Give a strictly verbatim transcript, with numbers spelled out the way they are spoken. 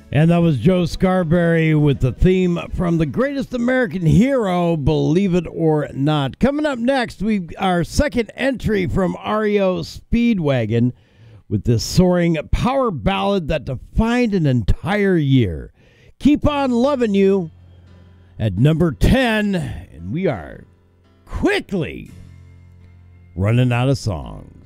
And that was Joe Scarberry with the theme from The Greatest American Hero, Believe It or Not. Coming up next, we our second entry from R E O Speedwagon with this soaring power ballad that defined an entire year. Keep on Loving You at number ten, and we are quickly running out of songs.